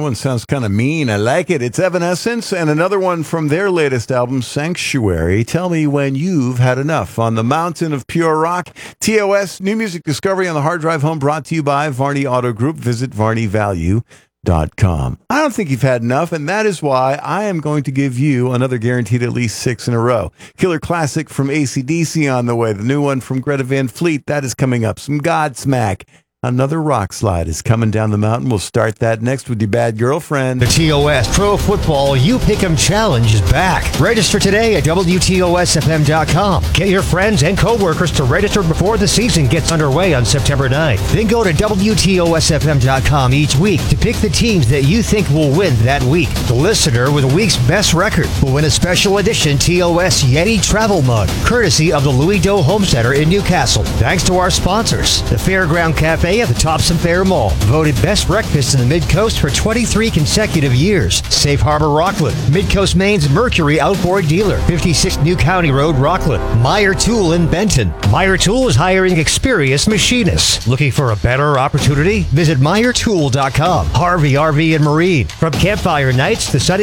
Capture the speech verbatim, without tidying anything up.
one sounds kind of mean. I like it. It's Evanescence and another one from their latest album, Sanctuary. Tell me when you've had enough. On the mountain of pure rock, T O S, new music discovery on the hard drive home, brought to you by Varney Auto Group. Visit varney value dot com. I don't think you've had enough, and that is why I am going to give you another guaranteed at least six in a row. Killer classic from A C D C on the way. The new one from Greta Van Fleet, that is coming up. Some Godsmack. Another rock slide is coming down the mountain. We'll start that next with your bad girlfriend. The T O S Pro Football You Pick 'em Challenge is back. Register today at W T O S F M dot com. Get your friends and coworkers to register before the season gets underway on September ninth. Then go to W T O S F M dot com each week to pick the teams that you think will win that week. The listener with the week's best record will win a special edition T O S Yeti travel mug, courtesy of the Louis Doe Home Center in Newcastle. Thanks to our sponsors, the Fairground Cafe at the Thompson Fair Mall, voted best breakfast in the Mid-Coast for twenty-three consecutive years. Safe Harbor Rockland, Mid-Coast Maine's Mercury Outboard Dealer, fifty-six New County Road, Rockland. Meyer Tool in Benton. Meyer Tool is hiring experienced machinists. Looking for a better opportunity? Visit meyer tool dot com. Harvey R V and Marine. From Campfire Nights to Sunny